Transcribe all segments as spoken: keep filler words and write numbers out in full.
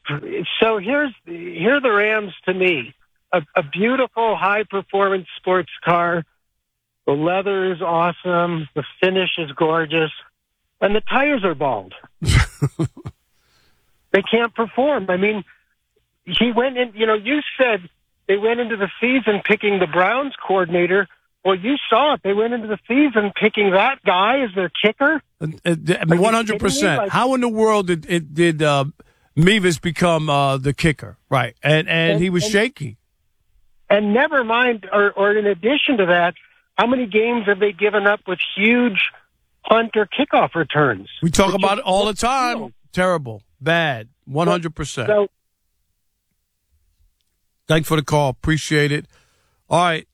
So here's here are the Rams to me. A, a beautiful, high-performance sports car. The leather is awesome. The finish is gorgeous. And the tires are bald. They can't perform. I mean, he went in, you know, you said they went into the season picking the Browns coordinator. Well, you saw it. They went into the season picking that guy as their kicker. one hundred percent. Like, how in the world did it, did uh, Mevis become uh, the kicker? Right. And, and, and he was and, shaky. And never mind, or, or in addition to that, how many games have they given up with huge punt or kickoff returns? We talk about it all the time. Field. Terrible. Bad. one hundred percent. So, thanks for the call. Appreciate it. All right.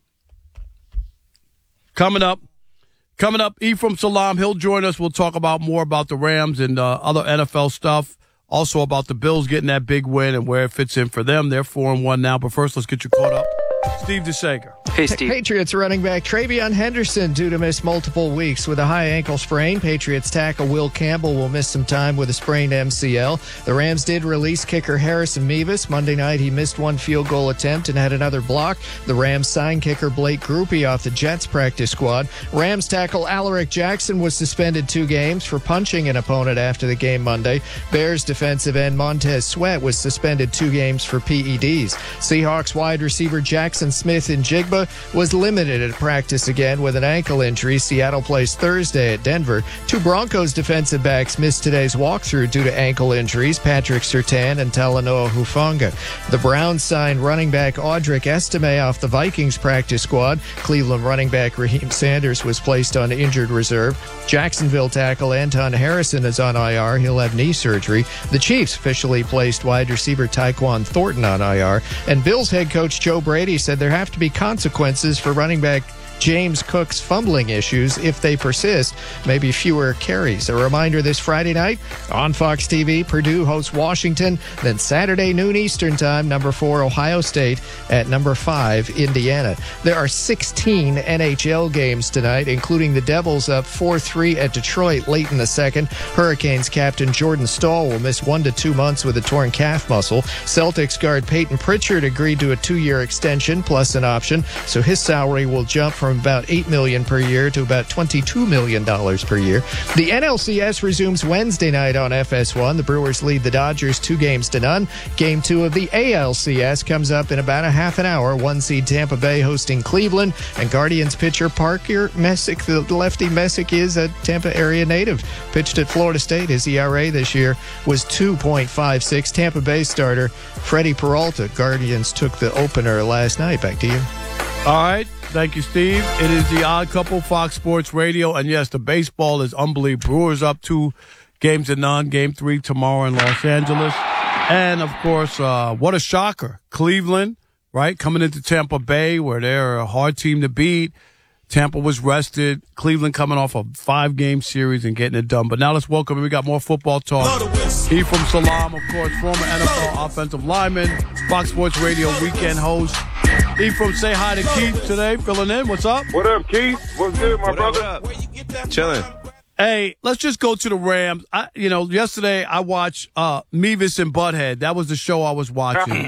Coming up, coming up, Ephraim Salaam. He'll join us. We'll talk about more about the Rams and uh, other N F L stuff. Also about the Bills getting that big win and where it fits in for them. They're four and one now. But first, let's get you caught up. Steve DeSager. Hey, Steve. Patriots running back Travion Henderson due to miss multiple weeks with a high ankle sprain. Patriots tackle Will Campbell will miss some time with a sprained M C L. The Rams did release kicker Harrison Mevis. Monday night, he missed one field goal attempt and had another block. The Rams signed kicker Blake Grupe off the Jets practice squad. Rams tackle Alaric Jackson was suspended two games for punching an opponent after the game Monday. Bears defensive end Montez Sweat was suspended two games for P E Ds. Seahawks wide receiver Jackson Smith-Njigba was limited at practice again with an ankle injury. Seattle plays Thursday at Denver. Two Broncos defensive backs missed today's walkthrough due to ankle injuries, Patrick Surtain and Talanoa Hufanga. The Browns signed running back Audric Estime off the Vikings practice squad. Cleveland running back Raheem Sanders was placed on injured reserve. Jacksonville tackle Anton Harrison is on I R. He'll have knee surgery. The Chiefs officially placed wide receiver Tyquan Thornton on I R. And Bills head coach Joe Brady said there have to be consequences for running back James Cook's fumbling issues if they persist, maybe fewer carries. A reminder this Friday night on Fox T V, Purdue hosts Washington, then Saturday noon Eastern time, number four Ohio State at number five Indiana. There are sixteen N H L games tonight, including the Devils up four three at Detroit late in the second. Hurricanes captain Jordan Staal will miss one to two months with a torn calf muscle. Celtics guard Peyton Pritchard agreed to a two-year extension plus an option, so his salary will jump from about eight million dollars per year to about twenty-two million dollars per year. The N L C S resumes Wednesday night on F S one. The Brewers lead the Dodgers two games to none. Game two of the A L C S comes up in about a half an hour. One seed Tampa Bay hosting Cleveland, and Guardians pitcher Parker Messick, the lefty Messick, is a Tampa area native. Pitched at Florida State. His E R A this year was two point five six. Tampa Bay starter Freddie Peralta. Guardians took the opener last night. Back to you. All right. Thank you, Steve. It is the Odd Couple, Fox Sports Radio. And, yes, the baseball is unbelievable. Brewers up two games to none. Game three tomorrow in Los Angeles. And, of course, uh, what a shocker. Cleveland, right, coming into Tampa Bay where they're a hard team to beat. Tampa was rested. Cleveland coming off a five-game series and getting it done. But now let's welcome, we got more football talk. Ephraim Salaam, of course, former N F L offensive lineman, Fox Sports Radio weekend host. Ephraim, say hi to Keith today, filling in. What's up? What up, Keith? What's good, my what brother? Up, what up? Chilling. Hey, let's just go to the Rams. I, you know, yesterday I watched uh, Mevis and Butthead. That was the show I was watching.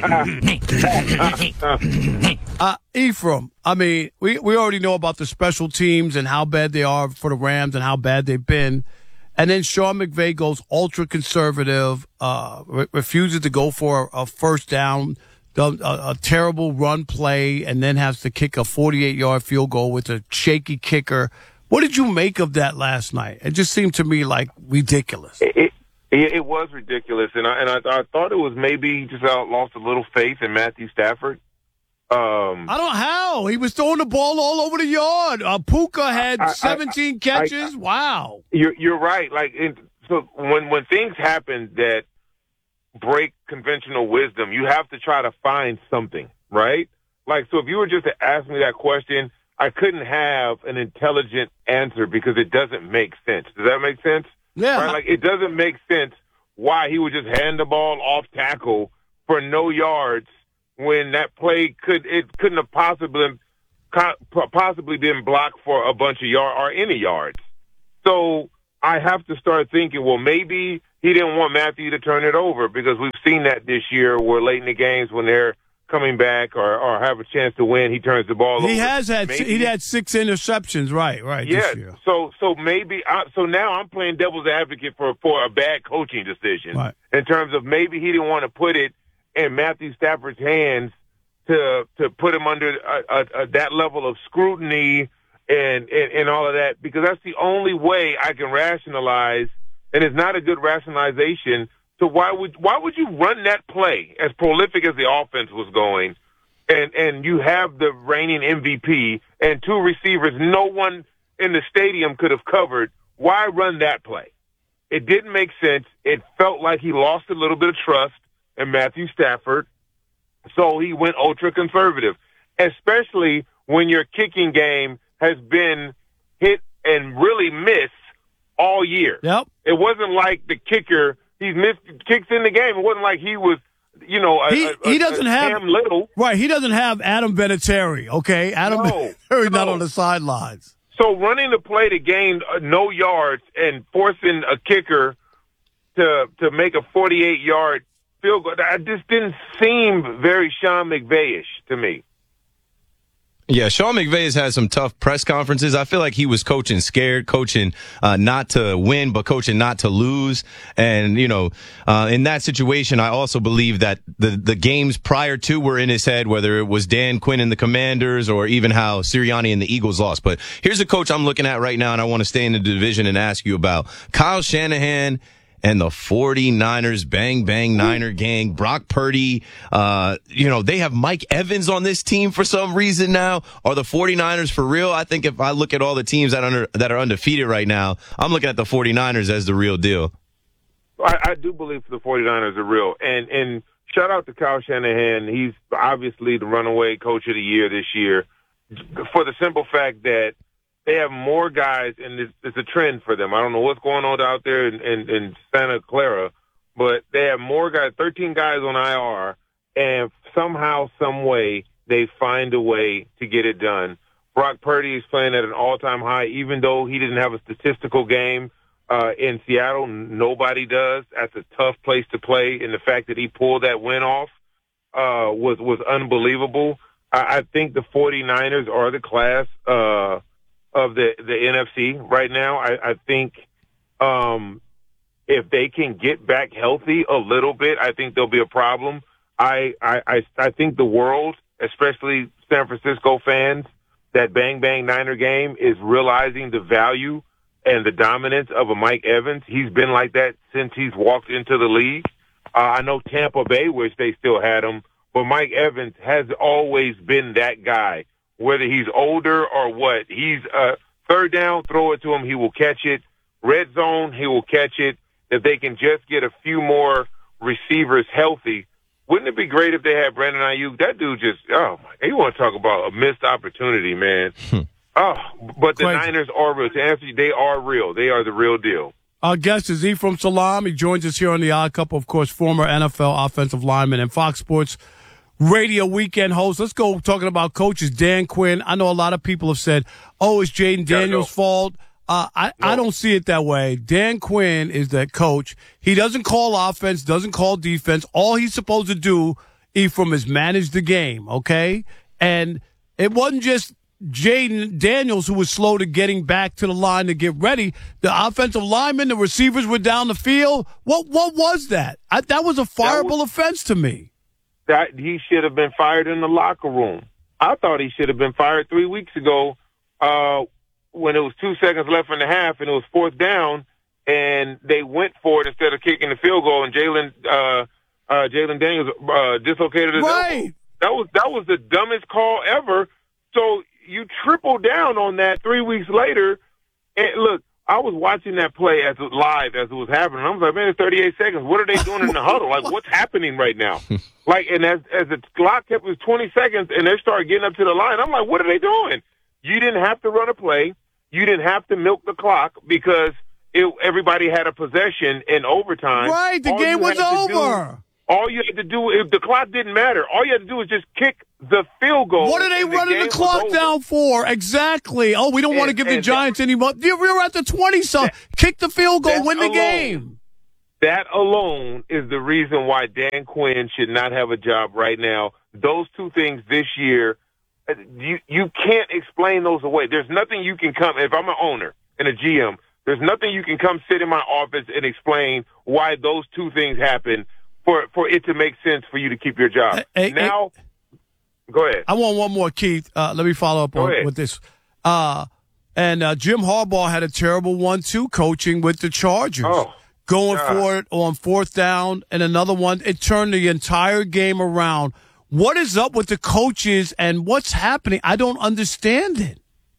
uh, Ephraim, I mean, we, we already know about the special teams and how bad they are for the Rams and how bad they've been. And then Sean McVay goes ultra-conservative, uh, re- refuses to go for a, a first down, a, a terrible run play, and then has to kick a forty-eight-yard field goal with a shaky kicker. What did you make of that last night? It just seemed to me like ridiculous. It it, it was ridiculous, and I and I, I thought it was maybe he just out lost a little faith in Matthew Stafford. Um, I don't know how. He was throwing the ball all over the yard. Uh, Puka had I, seventeen I, I, catches. I, wow. You're you're right. Like it, so, when when things happen that break conventional wisdom, you have to try to find something, right? Like so, if you were just to ask me that question, I couldn't have an intelligent answer because it doesn't make sense. Does that make sense? Yeah. Right? Like it doesn't make sense why he would just hand the ball off tackle for no yards when that play could it couldn't have possibly possibly been blocked for a bunch of yards or any yards. So I have to start thinking, well, maybe he didn't want Matthew to turn it over because we've seen that this year where late in the games when they're coming back or, or have a chance to win, he turns the ball he over. He has had maybe, he had six interceptions, right, right, yeah, this year. So so maybe I, so now I'm playing devil's advocate for for a bad coaching decision right. in terms of maybe he didn't want to put it in Matthew Stafford's hands to to put him under a, a, a, that level of scrutiny and, and, and all of that, because that's the only way I can rationalize, and it's not a good rationalization. So why would why would you run that play as prolific as the offense was going, and and you have the reigning M V P and two receivers no one in the stadium could have covered? Why run that play? It didn't make sense. It felt like he lost a little bit of trust in Matthew Stafford, so he went ultra conservative, especially when your kicking game has been hit and really miss all year. Yep. It wasn't like the kicker. He's missed kicks in the game. It wasn't like he was, you know, a, he, a, he doesn't a have Sam Little. Right, he doesn't have Adam Vinatieri, okay? Adam No, Vinatieri no. not on the sidelines. So running the play to gain uh, no yards and forcing a kicker to to make a forty-eight yard field goal, that just didn't seem very Sean McVay-ish to me. Yeah, Sean McVay has had some tough press conferences. I feel like he was coaching scared, coaching uh, not to win, but coaching not to lose. And, you know, uh, in that situation, I also believe that the, the games prior to were in his head, whether it was Dan Quinn and the Commanders or even how Sirianni and the Eagles lost. But here's a coach I'm looking at right now, and I want to stay in the division and ask you about Kyle Shanahan and the forty-niners, bang, bang, Niner gang, Brock Purdy. Uh, you know, they have Mike Evans on this team for some reason now. Are the forty-niners for real? I think if I look at all the teams that, under, that are undefeated right now, I'm looking at the forty-niners as the real deal. I, I do believe the forty-niners are real. And, and shout out to Kyle Shanahan. He's obviously the runaway coach of the year this year for the simple fact that they have more guys, and it's, it's a trend for them. I don't know what's going on out there in, in, in Santa Clara, but they have more guys, thirteen guys on I R, and somehow, some way, they find a way to get it done. Brock Purdy is playing at an all-time high, even though he didn't have a statistical game uh, in Seattle. Nobody does. That's a tough place to play, and the fact that he pulled that win off uh, was, was unbelievable. I, I think the forty-niners are the class uh, of the, the N F C right now. I, I think um, if they can get back healthy a little bit, I think there'll be a problem. I, I, I, I think the world, especially San Francisco fans, that Bang Bang Niner game is realizing the value and the dominance of a Mike Evans. He's been like that since he's walked into the league. Uh, I know Tampa Bay wish they still had him, but Mike Evans has always been that guy. Whether he's older or what, he's uh, third down, throw it to him, he will catch it. Red zone, he will catch it. If they can just get a few more receivers healthy, wouldn't it be great if they had Brandon Ayuk? That dude just, oh, my, you want to talk about a missed opportunity, man. oh, but the Crazy. Niners are real. To answer you, they are real. They are the real deal. Our guest is Ephraim Salaam. He joins us here on The Odd Couple, of course, former N F L offensive lineman and Fox Sports radio weekend host. Let's go talking about coaches. Dan Quinn. I know a lot of people have said, oh, it's Jaden Daniels' fault. Uh, I, no. I don't see it that way. Dan Quinn is that coach. He doesn't call offense, doesn't call defense. All he's supposed to do, Ephraim, is manage the game, okay? And it wasn't just Jaden Daniels who was slow to getting back to the line to get ready. The offensive linemen, the receivers were down the field. What what was that? I, that was a fireable was- offense to me. That he should have been fired in the locker room. I thought he should have been fired three weeks ago uh, when it was two seconds left in the half and it was fourth down, and they went for it instead of kicking the field goal, and Jalen uh, uh, Jalen Daniels uh, dislocated his right. elbow. That was that was the dumbest call ever. So you triple down on that three weeks later. And look, I was watching that play as it, live as it was happening. I was like, man, it's thirty-eight seconds. What are they doing in the huddle? Like, what's happening right now? Like, and as as the clock kept, it was twenty seconds, and they started getting up to the line. I'm like, what are they doing? You didn't have to run a play. You didn't have to milk the clock because it, everybody had a possession in overtime. Right, the all game was over. Do, all you had to do, if the clock didn't matter, all you had to do was just kick the field goal. What are they running the, the clock down for? Exactly. Oh, we don't and, want to give the Giants that, any more. You're at the twenty, so kick the field goal, win the alone, game. that alone is the reason why Dan Quinn should not have a job right now. Those two things this year, you you can't explain those away. There's nothing you can come, if I'm an owner and a G M, there's nothing you can come sit in my office and explain why those two things happen for, for it to make sense for you to keep your job. Hey, now, hey, go ahead. I want one more, Keith. Uh, let me follow up Go on, ahead. with this. Uh, and uh, Jim Harbaugh had a terrible one, too, coaching with the Chargers. Oh. Going God. for it on fourth down and another one. It turned the entire game around. What is up with the coaches and what's happening? I don't understand it.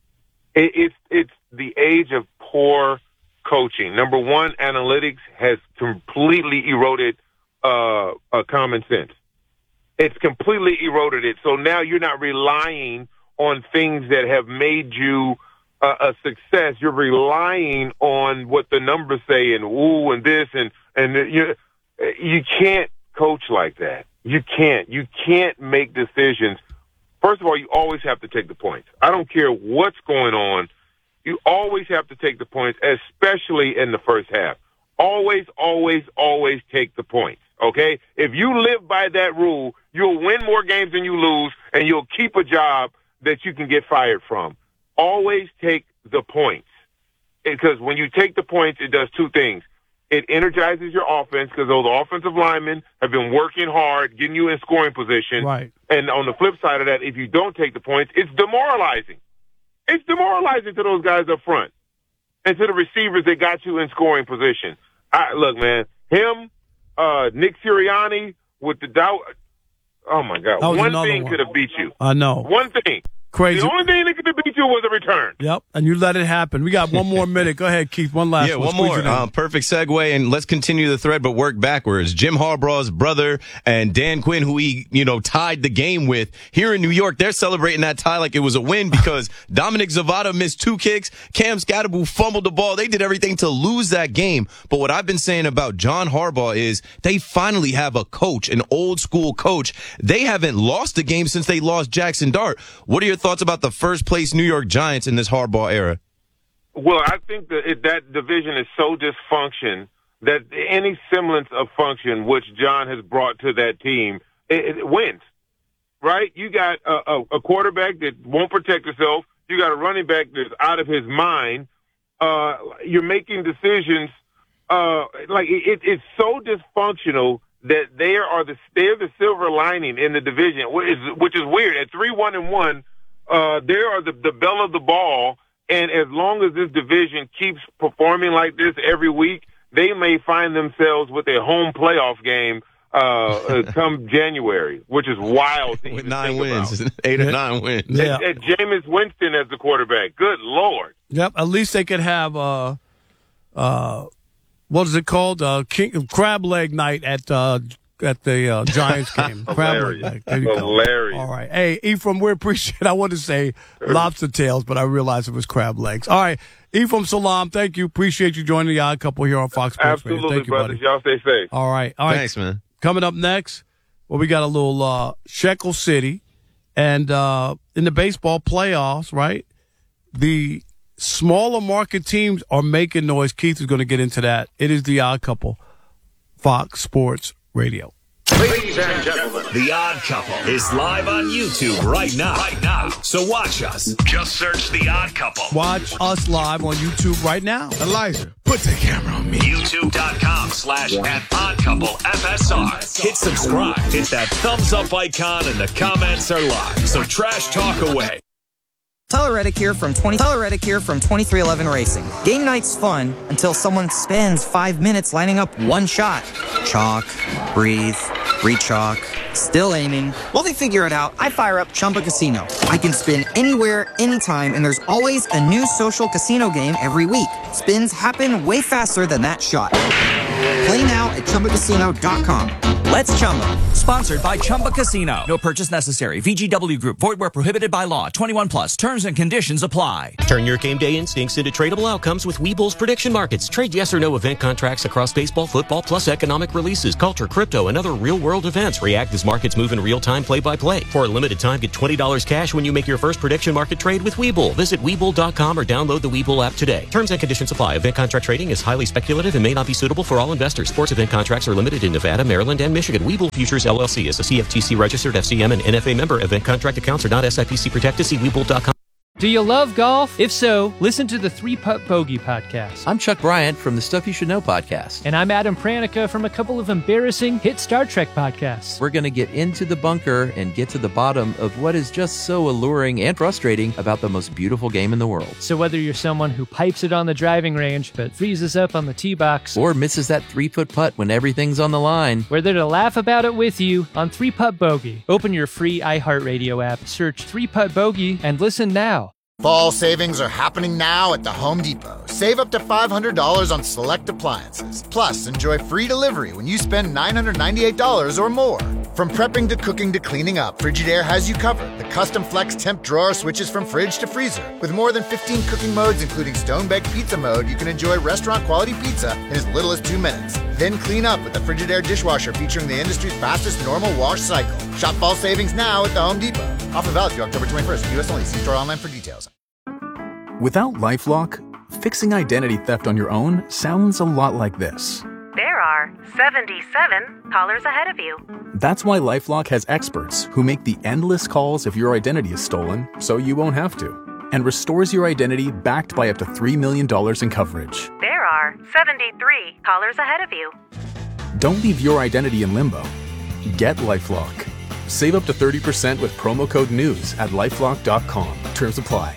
It, it's it's the age of poor coaching. Number one, analytics has completely eroded uh, uh, common sense. It's completely eroded it. So now you're not relying on things that have made you uh, a success. You're relying on what the numbers say and ooh and this and and you you can't coach like that. You can't. You can't make decisions. First of all, you always have to take the points. I don't care what's going on. You always have to take the points, especially in the first half. Always, always, always take the points, okay? If you live by that rule, you'll win more games than you lose, and you'll keep a job that you can get fired from. Always take the points. Because when you take the points, it does two things. It energizes your offense because those offensive linemen have been working hard, getting you in scoring position. Right. And on the flip side of that, if you don't take the points, it's demoralizing. It's demoralizing to those guys up front and to the receivers that got you in scoring position. I, look, man, him, uh, Nick Sirianni with the doubt. Oh, my God. One thing one. could have beat you. I know. One thing. Crazy. The only thing that could have beat you was a return. Yep, and you let it happen. We got one more minute. Go ahead, Keith. One last yeah, one. one Squeeze more. it in. Um, perfect segue, and let's continue the thread, but work backwards. Jim Harbaugh's brother and Dan Quinn, who he, you know, tied the game with here in New York, they're celebrating that tie like it was a win because Dominic Zavada missed two kicks. Cam Scatterbo fumbled the ball. They did everything to lose that game. But what I've been saying about John Harbaugh is they finally have a coach, an old school coach. They haven't lost a game since they lost Jackson Dart. What are your thoughts about the first place New York Giants in this Harbaugh era? Well, I think that it, that division is so dysfunction that any semblance of function which John has brought to that team, it, it wins, right? You got a, a, a quarterback that won't protect himself. You got a running back that's out of his mind. Uh, you're making decisions uh, like it, it's so dysfunctional that they are the they're the silver lining in the division, which is, which is weird. At three one and one. Uh, they are the, the belle of the ball, and as long as this division keeps performing like this every week, they may find themselves with a home playoff game uh, come January, which is wild to With even nine think wins, about. eight or nine wins. Yeah. And, and Jameis Winston as the quarterback. Good Lord. Yep, at least they could have, uh, uh, what is it called? Uh, King, crab leg night at uh, at the uh, Giants game. Crab leg night. There you go. Hilarious. All right. Hey, Ephraim, we appreciate it. I wanted to say lobster tails, but I realized it was crab legs. All right. Ephraim Salam, thank you. Appreciate you joining the Odd Couple here on Fox Sports Radio. Absolutely, Thank you, brothers. buddy. Y'all stay safe. All right. All right. Thanks, man. Coming up next, well, we got a little uh, Shekel City. And uh, in the baseball playoffs, right, the smaller market teams are making noise. Keith is going to get into that. It is the Odd Couple, Fox Sports Radio. Ladies and gentlemen, The Odd Couple is live on YouTube right now. Right now. So watch us. Just search The Odd Couple. Watch us live on YouTube right now. Elijah, put the camera on me. YouTube.com slash at Odd Couple F S R. Hit subscribe. Hit that thumbs up icon and the comments are live. So trash talk away. Tyler Reddick here from twenty. Tyler Reddick here from twenty-three eleven Racing. Game night's fun until someone spends five minutes lining up one shot. Chalk, breathe, re-chalk, still aiming. While they figure it out, I fire up Chumba Casino. I can spin anywhere, anytime, and there's always a new social casino game every week. Spins happen way faster than that shot. Play now at Chumba Casino dot com. Let's Chumba. Sponsored by Chumba Casino. No purchase necessary. V G W Group. Void where prohibited by law. twenty-one plus. Terms and conditions apply. Turn your game day instincts into tradable outcomes with Webull's prediction markets. Trade yes or no event contracts across baseball, football, plus economic releases, culture, crypto, and other real-world events. React as markets move in real time, play-by-play. For a limited time, get twenty dollars cash when you make your first prediction market trade with Webull. Visit Webull dot com or download the Webull app today. Terms and conditions apply. Event contract trading is highly speculative and may not be suitable for all investors. Sports event contracts are limited in Nevada, Maryland, and Michigan. Webull Futures L L C is a C F T C registered F C M and N F A member. Event contract accounts are not S I P C protected. See Webull dot com. Do you love golf? If so, listen to the Three Putt Bogey podcast. I'm Chuck Bryant from the Stuff You Should Know podcast. And I'm Adam Pranica from a couple of embarrassing hit Star Trek podcasts. We're going to get into the bunker and get to the bottom of what is just so alluring and frustrating about the most beautiful game in the world. So whether you're someone who pipes it on the driving range but freezes up on the tee box, or misses that three-foot putt when everything's on the line, we're there to laugh about it with you on Three Putt Bogey. Open your free iHeartRadio app, search Three Putt Bogey, and listen now. Fall savings are happening now at the Home Depot. Save up to five hundred dollars on select appliances. Plus, enjoy free delivery when you spend nine hundred ninety-eight dollars or more. From prepping to cooking to cleaning up, Frigidaire has you covered. The custom flex temp drawer switches from fridge to freezer. With more than fifteen cooking modes, including stone-baked pizza mode, you can enjoy restaurant-quality pizza in as little as two minutes. Then clean up with the Frigidaire dishwasher featuring the industry's fastest normal wash cycle. Shop fall savings now at the Home Depot. Offer valid through October twenty-first. U S only. See store online for details. Without LifeLock, fixing identity theft on your own sounds a lot like this. There are seventy-seven callers ahead of you. That's why LifeLock has experts who make the endless calls if your identity is stolen, so you won't have to, and restores your identity backed by up to three million dollars in coverage. There are seventy-three callers ahead of you. Don't leave your identity in limbo. Get LifeLock. Save up to thirty percent with promo code NEWS at lifelock dot com. Terms apply.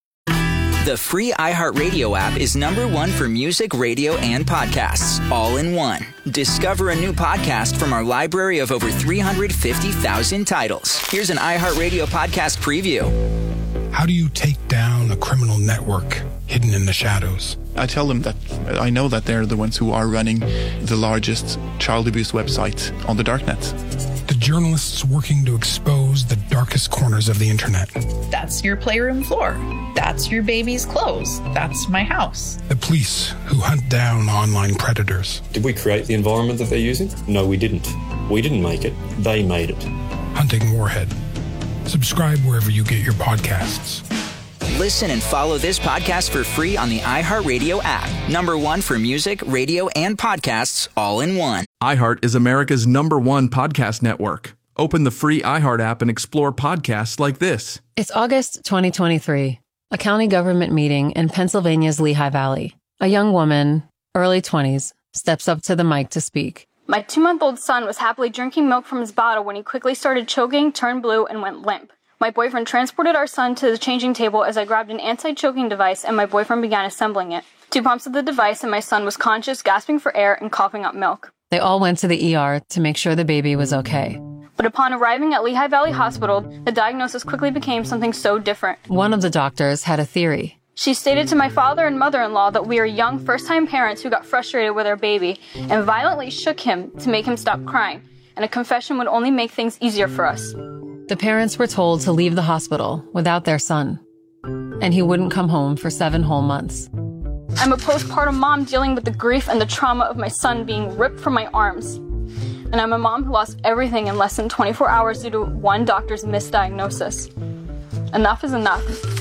The free iHeartRadio app is number one for music, radio, and podcasts, all in one. Discover a new podcast from our library of over three hundred fifty thousand titles. Here's an iHeartRadio podcast preview. How do you take down a criminal network hidden in the shadows? I tell them that I know that they're the ones who are running the largest child abuse website on the darknet. The journalists working to expose the darkest corners of the internet. That's your playroom floor. That's your baby's clothes. That's my house. The police who hunt down online predators. Did we create the environment that they're using? No, we didn't. We didn't make it. They made it. Hunting Warhead. Subscribe wherever you get your podcasts. Listen and follow this podcast for free on the iHeartRadio app. Number one for music, radio, and podcasts, all in one. iHeart is America's number one podcast network. Open the free iHeart app and explore podcasts like this. It's August twenty twenty-three, a county government meeting in Pennsylvania's Lehigh Valley. A young woman, early twenties, steps up to the mic to speak. My two-month-old son was happily drinking milk from his bottle when he quickly started choking, turned blue, and went limp. My boyfriend transported our son to the changing table as I grabbed an anti-choking device and my boyfriend began assembling it. Two pumps of the device and my son was conscious, gasping for air, and coughing up milk. They all went to the E R to make sure the baby was okay. But upon arriving at Lehigh Valley Hospital, the diagnosis quickly became something so different. One of the doctors had a theory. She stated to my father and mother-in-law that we are young first-time parents who got frustrated with our baby and violently shook him to make him stop crying, and a confession would only make things easier for us. The parents were told to leave the hospital without their son, and he wouldn't come home for seven whole months. I'm a postpartum mom dealing with the grief and the trauma of my son being ripped from my arms. And I'm a mom who lost everything in less than twenty-four hours due to one doctor's misdiagnosis. Enough is enough.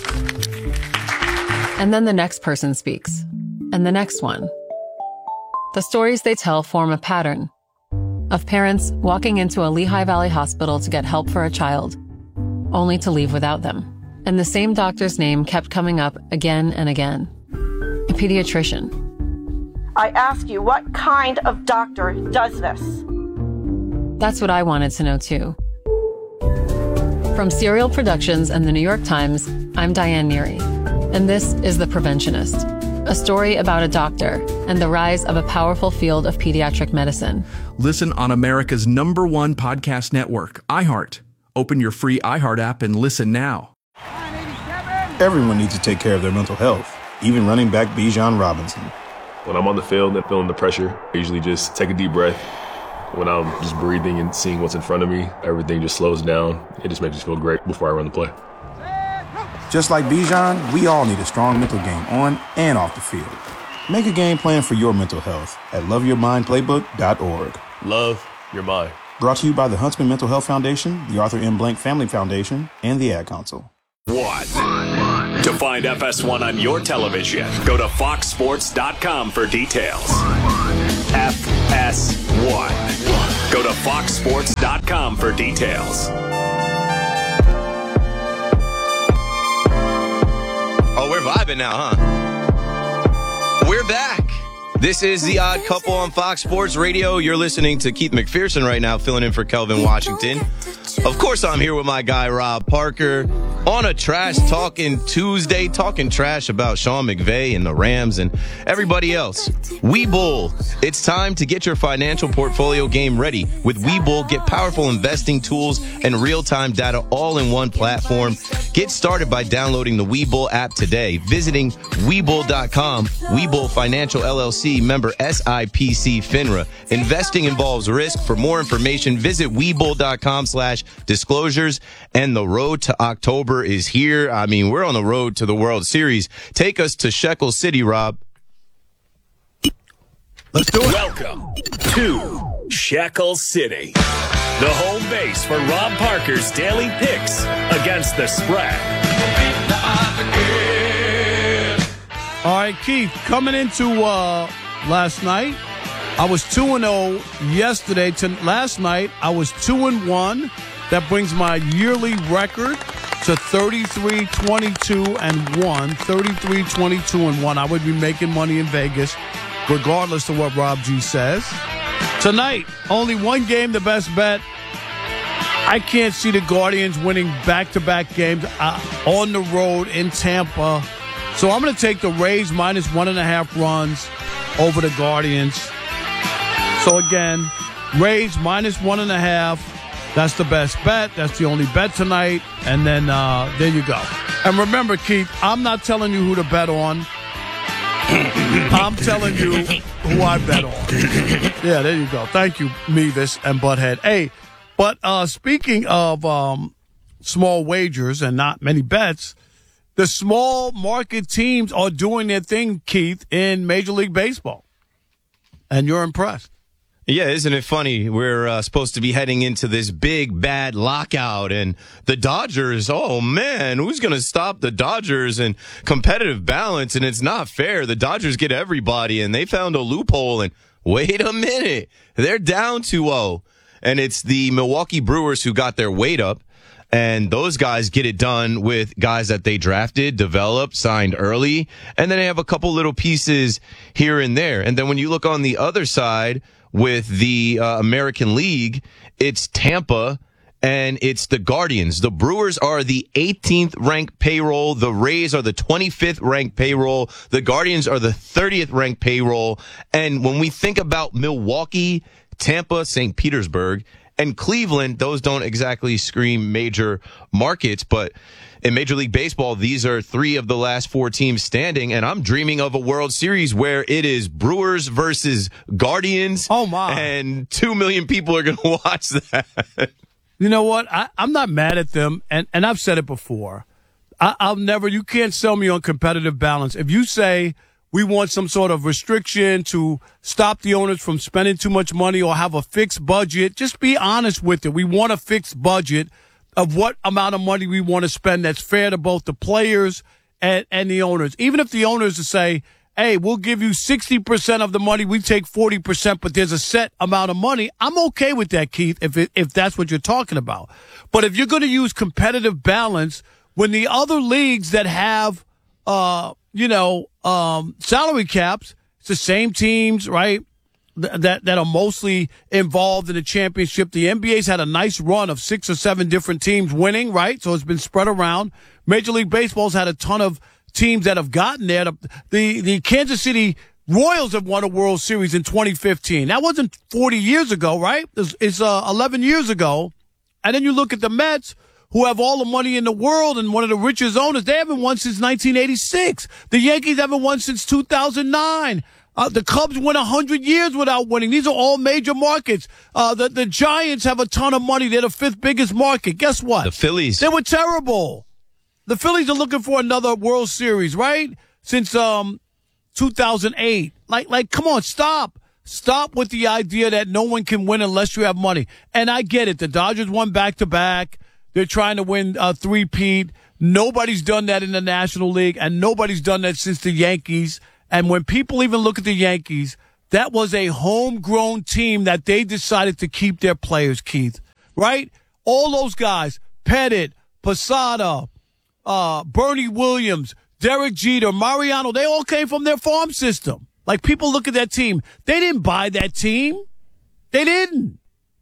And then the next person speaks, and the next one. The stories they tell form a pattern of parents walking into a Lehigh Valley hospital to get help for a child, only to leave without them. And the same doctor's name kept coming up again and again. A pediatrician. I ask you, what kind of doctor does this? That's what I wanted to know too. From Serial Productions and the New York Times, I'm Diane Neary, and this is The Preventionist, a story about a doctor and the rise of a powerful field of pediatric medicine. Listen on America's number one podcast network, iHeart. Open your free iHeart app and listen now. Everyone needs to take care of their mental health, even running back Bijan Robinson. When I'm on the field and feeling the pressure, I usually just take a deep breath, When I'm just breathing and seeing what's in front of me, everything just slows down. It just makes me feel great before I run the play. Just like Bijan, we all need a strong mental game on and off the field. Make a game plan for your mental health at love your mind playbook dot org. Love your mind. Brought to you by the Huntsman Mental Health Foundation, the Arthur M. Blank Family Foundation, and the Ad Council. One. To find F S one on your television, go to fox sports dot com for details. F S one. Go to fox sports dot com for details. Oh, we're vibing now, huh? We're back. This is The Odd Couple on Fox Sports Radio. You're listening to Keith McPherson right now, filling in for Kelvin Washington. Of course, I'm here with my guy, Rob Parker, on a Trash Talking Tuesday, talking trash about Sean McVay and the Rams and everybody else. Webull, it's time to get your financial portfolio game ready. With Webull, get powerful investing tools and real-time data all in one platform. Get started by downloading the Webull app today, visiting Webull dot com. Webull Financial L L C, member S I P C FINRA. Investing involves risk. For more information, visit Webull dot com slash disclosures. And the road to October is here. I mean, we're on the road to the World Series. Take us to Shekel City, Rob. Let's do it. Welcome to Shekel City, the home base for Rob Parker's daily picks against the spread. All right, Keith, coming into uh, last night, I was two and oh yesterday. To last night, I was two and one. That brings my yearly record to thirty-three, twenty-two, and one. thirty-three, twenty-two, and one. I would be making money in Vegas, regardless of what Rob G says. Tonight, only one game, the best bet. I can't see the Guardians winning back-to-back games uh, on the road in Tampa. So I'm going to take the Rays minus one and a half runs over the Guardians. So again, Rays minus one and a half. That's the best bet. That's the only bet tonight. And then uh, there you go. And remember, Keith, I'm not telling you who to bet on. I'm telling you who I bet on. Yeah, there you go. Thank you, Mevis and Butthead. Hey, but uh, speaking of um, small wagers and not many bets, the small market teams are doing their thing, Keith, in Major League Baseball. And you're impressed. Yeah, isn't it funny? We're uh, supposed to be heading into this big, bad lockout, and the Dodgers, oh, man, who's going to stop the Dodgers and competitive balance? And it's not fair. The Dodgers get everybody, and they found a loophole, and wait a minute. They're down two oh, and it's the Milwaukee Brewers who got their weight up, and those guys get it done with guys that they drafted, developed, signed early, and then they have a couple little pieces here and there. And then when you look on the other side, with the uh, American League, it's Tampa and it's the Guardians. The Brewers are the eighteenth ranked payroll. The Rays are the twenty-fifth ranked payroll. The Guardians are the thirtieth ranked payroll. And when we think about Milwaukee, Tampa, Saint Petersburg, and Cleveland, those don't exactly scream major markets, but in Major League Baseball, these are three of the last four teams standing, and I'm dreaming of a World Series where it is Brewers versus Guardians. Oh, my. And two million people are going to watch that. You know what? I, I'm not mad at them, and, and I've said it before. I, I'll never, you can't sell me on competitive balance. If you say we want some sort of restriction to stop the owners from spending too much money or have a fixed budget, just be honest with it. We want a fixed budget of what amount of money we want to spend that's fair to both the players and, and the owners. Even if the owners say, hey, we'll give you sixty percent of the money, we take forty percent, but there's a set amount of money, I'm okay with that, Keith, if it, if that's what you're talking about. But if you're going to use competitive balance when the other leagues that have, uh, you know, um, salary caps, it's the same teams, right? That that are mostly involved in the championship. The N B A's had a nice run of six or seven different teams winning, right? So it's been spread around. Major League Baseball's had a ton of teams that have gotten there. The the Kansas City Royals have won a World Series in twenty fifteen. That wasn't forty years ago, right? It's, it's uh, eleven years ago. And then you look at the Mets, who have all the money in the world and one of the richest owners. They haven't won since nineteen eighty-six. The Yankees haven't won since two thousand nine. Uh, the Cubs went one hundred years without winning. These are all major markets. Uh, the, the Giants have a ton of money. They're the fifth biggest market. Guess what? The Phillies. They were terrible. The Phillies are looking for another World Series, right? Since um two thousand eight. Like, like, come on, stop. Stop with the idea that no one can win unless you have money. And I get it. The Dodgers won back-to-back. They're trying to win a three-peat. Nobody's done that in the National League, and nobody's done that since the Yankees. And when people even look at the Yankees, that was a homegrown team that they decided to keep their players, Keith. Right? All those guys, Pettit, Posada, uh, Bernie Williams, Derek Jeter, Mariano, they all came from their farm system. Like, people look at that team. They didn't buy that team. They didn't.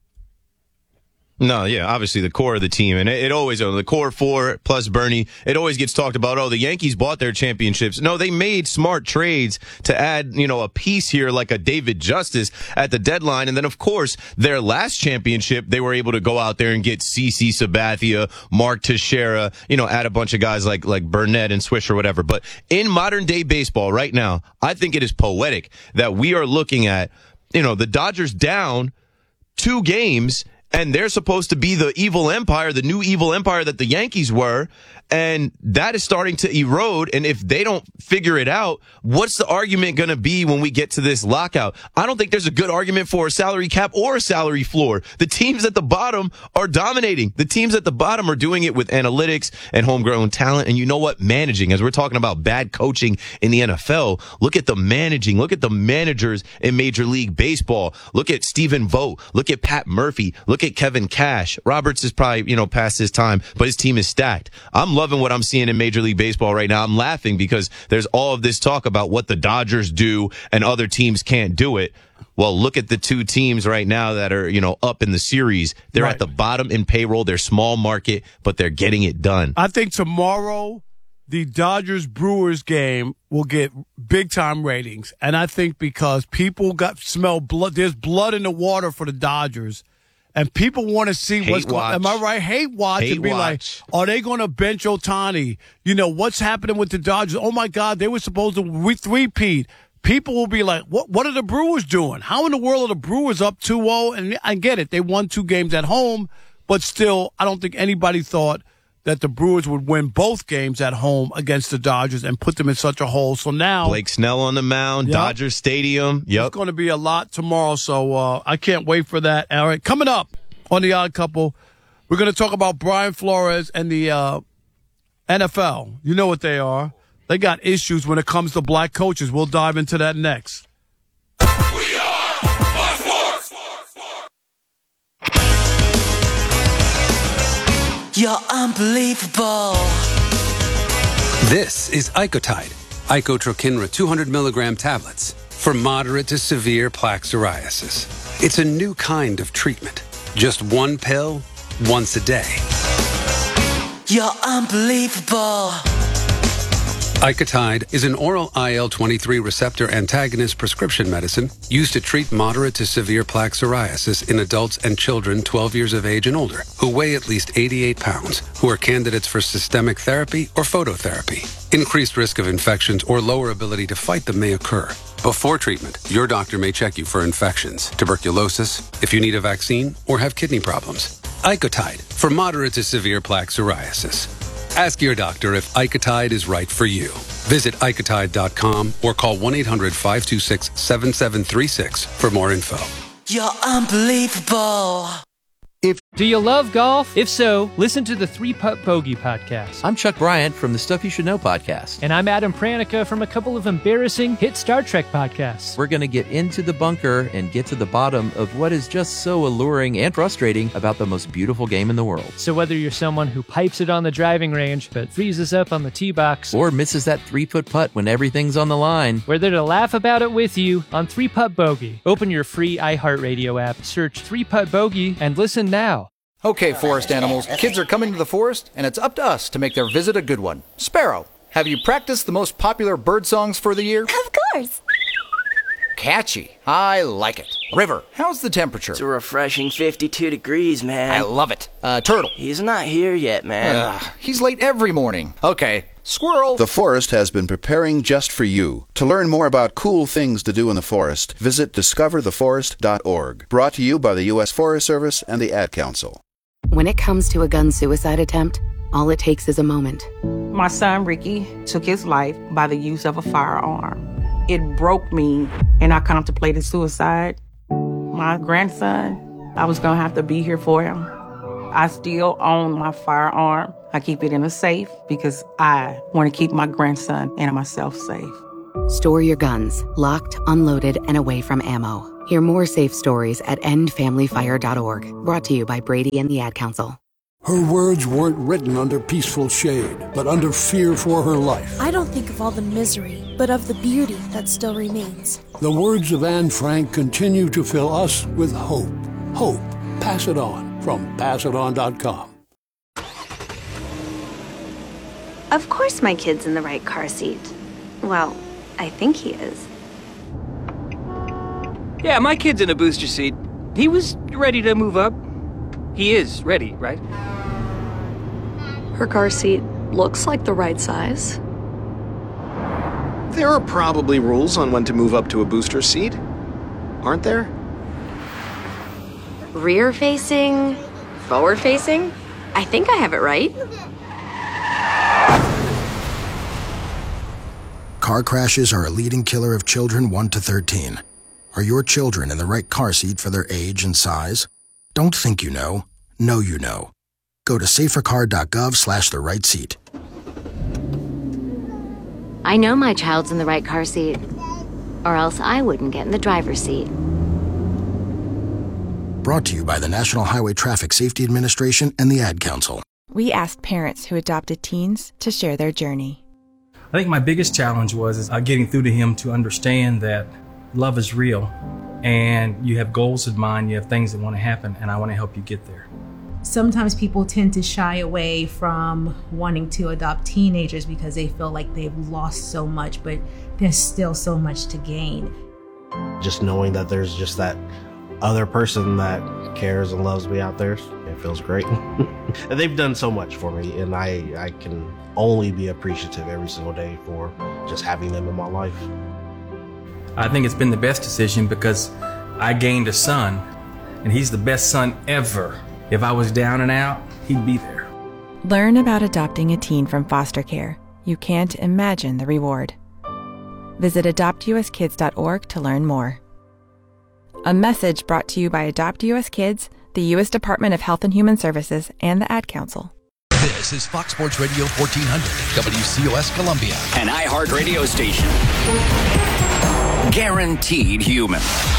No, yeah, obviously the core of the team, and it, it always, the core four plus Bernie, it always gets talked about, oh, the Yankees bought their championships. No, they made smart trades to add, you know, a piece here like a David Justice at the deadline. And then, of course, their last championship, they were able to go out there and get C C Sabathia, Mark Teixeira, you know, add a bunch of guys like, like Burnett and Swish or whatever. But in modern day baseball right now, I think it is poetic that we are looking at, you know, the Dodgers down two games, and they're supposed to be the evil empire, the new evil empire that the Yankees were. And that is starting to erode. And if they don't figure it out, what's the argument going to be when we get to this lockout? I don't think there's a good argument for a salary cap or a salary floor. The teams at the bottom are dominating. The teams at the bottom are doing it with analytics and homegrown talent. And you know what? Managing. As we're talking about bad coaching in the N F L, look at the managing. Look at the managers in Major League Baseball. Look at Stephen Vogt. Look at Pat Murphy. Look at Kevin Cash. Roberts is probably, you know, past his time, but his team is stacked. I'm loving what I'm seeing in Major League Baseball right now. I'm laughing because there's all of this talk about what the Dodgers do and other teams can't do it. Well, look at the two teams right now that are, you know, up in the series. They're right at the bottom in payroll. They're small market, but they're getting it done. I think tomorrow the Dodgers-Brewers game will get big-time ratings. And I think because people got smell blood, there's blood in the water for the Dodgers. And people want to see Hate what's going on. Am I right? Hate watch Hate and be watch. like, are they going to bench Ohtani? You know, what's happening with the Dodgers? Oh, my God, they were supposed to re- three-peat. People will be like, what What are the Brewers doing? How in the world are the Brewers up two oh? And I get it. They won two games at home. But still, I don't think anybody thought that the Brewers would win both games at home against the Dodgers and put them in such a hole. So now Blake Snell on the mound, Yep. Dodger Stadium. Yep. It's going to be a lot tomorrow, so uh, I can't wait for that. All right, coming up on The Odd Couple, we're going to talk about Brian Flores and the uh, N F L. You know what they are. They got issues when it comes to black coaches. We'll dive into that next. You're unbelievable. This is Icotide, Icotrokinra two hundred milligram tablets for moderate to severe plaque psoriasis. It's a new kind of treatment. Just one pill, once a day. You're unbelievable. Icotide is an oral I L twenty-three receptor antagonist prescription medicine used to treat moderate to severe plaque psoriasis in adults and children twelve years of age and older who weigh at least eighty-eight pounds, who are candidates for systemic therapy or phototherapy. Increased risk of infections or lower ability to fight them may occur. Before treatment, your doctor may check you for infections, tuberculosis, if you need a vaccine, or have kidney problems. Icotide for moderate to severe plaque psoriasis. Ask your doctor if Icotide is right for you. Visit Icotide dot com or call one eight hundred five two six seven seven three six for more info. You're unbelievable. If Do you love golf? If so, listen to the Three Putt Bogey podcast. I'm Chuck Bryant from the Stuff You Should Know podcast. And I'm Adam Pranica from a couple of embarrassing hit Star Trek podcasts. We're going to get into the bunker and get to the bottom of what is just so alluring and frustrating about the most beautiful game in the world. So whether you're someone who pipes it on the driving range but freezes up on the tee box, or misses that three-foot putt when everything's on the line, we're there to laugh about it with you on Three Putt Bogey. Open your free iHeartRadio app, search Three Putt Bogey, and listen now. Okay, forest animals, kids are coming to the forest, and it's up to us to make their visit a good one. Sparrow, have you practiced the most popular bird songs for the year? Of course. Catchy. I like it. River, how's the temperature? It's a refreshing fifty-two degrees, man. I love it. Uh, Turtle. He's not here yet, man. Uh, he's late every morning. Okay. Squirrel. The Forest has been preparing just for you. To learn more about cool things to do in the forest, visit discover the forest dot org. Brought to you by the U S Forest Service and the Ad Council. When it comes to a gun suicide attempt, all it takes is a moment. My son, Ricky, took his life by the use of a firearm. It broke me, and I contemplated suicide. My grandson, I was going to have to be here for him. I still own my firearm. I keep it in a safe because I want to keep my grandson and myself safe. Store your guns, locked, unloaded, and away from ammo. Hear more safe stories at end family fire dot org. Brought to you by Brady and the Ad Council. Her words weren't written under peaceful shade, but under fear for her life. I don't think of all the misery, but of the beauty that still remains. The words of Anne Frank continue to fill us with hope. Hope. Pass it on from pass it on dot com. Of course my kid's in the right car seat. Well, I think he is. Yeah, my kid's in a booster seat. He was ready to move up. He is ready, right? Her car seat looks like the right size. There are probably rules on when to move up to a booster seat, aren't there? Rear facing, forward facing. I think I have it right. Car crashes are a leading killer of children one to thirteen. Are your children in the right car seat for their age and size? Don't think you know. Know you know. Go to safercar dot gov slash the right seat. I know my child's in the right car seat, or else I wouldn't get in the driver's seat. Brought to you by the National Highway Traffic Safety Administration and the Ad Council. We asked parents who adopted teens to share their journey. I think my biggest challenge was is, uh, getting through to him to understand that love is real and you have goals in mind, you have things that want to happen, and I want to help you get there. Sometimes people tend to shy away from wanting to adopt teenagers because they feel like they've lost so much, but there's still so much to gain. Just knowing that there's just that other person that cares and loves me out there, it feels great. And they've done so much for me, and I, I can only be appreciative every single day for just having them in my life. I think it's been the best decision because I gained a son, and he's the best son ever. If I was down and out, he'd be there. Learn about adopting a teen from foster care. You can't imagine the reward. Visit adopt u s kids dot org to learn more. A message brought to you by Adopt U S Kids, the U S Department of Health and Human Services, and the Ad Council. This is Fox Sports Radio fourteen hundred, W C O S Columbia. An iHeart radio station. Guaranteed human.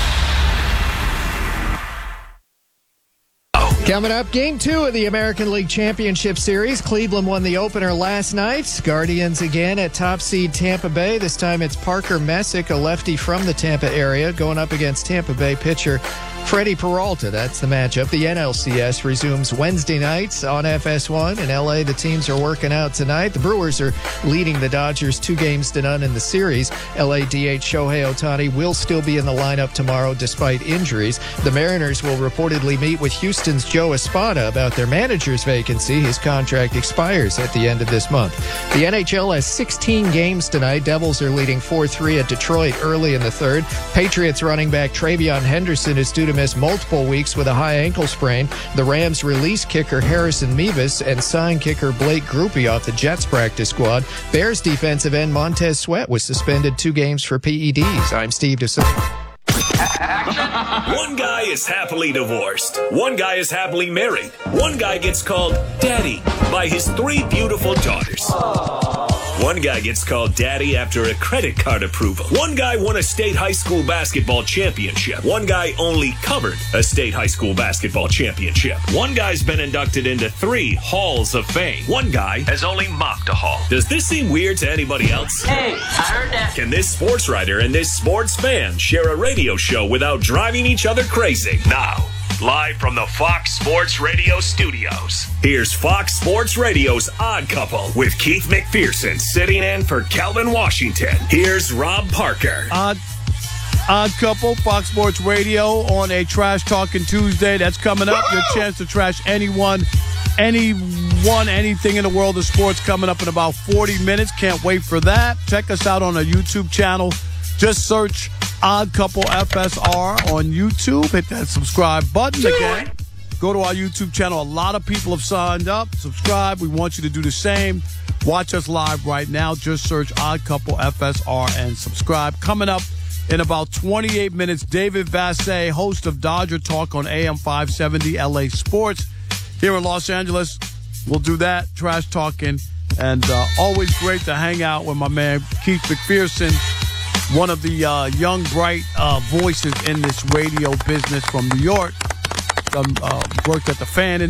Coming up, game two of the American League Championship Series. Cleveland won the opener last night. Guardians again at top seed Tampa Bay. This time it's Parker Messick, a lefty from the Tampa area, going up against Tampa Bay pitcher Freddie Peralta. That's the matchup. The N L C S resumes Wednesday nights on F S one. In L A, the teams are working out tonight. The Brewers are leading the Dodgers two games to none in the series. L A D H Shohei Ohtani will still be in the lineup tomorrow despite injuries. The Mariners will reportedly meet with Houston's Joe Espada about their manager's vacancy. His contract expires at the end of this month. The N H L has sixteen games tonight. Devils are leading four three at Detroit early in the third. Patriots running back Travion Henderson is due to miss multiple weeks with a high ankle sprain. The Rams release kicker Harrison Mevis and sign kicker Blake Grupe off the Jets practice squad. Bears defensive end Montez Sweat was suspended two games for P E Ds. I'm Steve DeSilva. One guy is happily divorced. One guy is happily married. One guy gets called daddy by his three beautiful daughters. One guy gets called daddy after a credit card approval. One guy won a state high school basketball championship. One guy only covered a state high school basketball championship. One guy's been inducted into three halls of fame. One guy has only mocked a hall. Does this seem weird to anybody else? Hey, I heard that. Can this sports writer and this sports fan share a radio show without driving each other crazy? Now, live from the Fox Sports Radio studios, here's Fox Sports Radio's Odd Couple with Keith McPherson sitting in for Calvin Washington. Here's Rob Parker. Uh, Odd Couple, Fox Sports Radio on a Trash Talking Tuesday. That's coming up. Your chance to trash anyone, anyone, anything in the world of sports coming up in about forty minutes. Can't wait for that. Check us out on our YouTube channel. Just search Odd Couple F S R on YouTube. Hit that subscribe button again. Go to our YouTube channel. A lot of people have signed up. Subscribe. We want you to do the same. Watch us live right now. Just search Odd Couple F S R and subscribe. Coming up in about twenty-eight minutes, David Vassegh, host of Dodger Talk on A M five seventy L A Sports. Here in Los Angeles, we'll do that, trash talking. And uh, always great to hang out with my man, Keith McPherson, one of the uh, young, bright uh, voices in this radio business from New York. Um, uh, worked at the Fan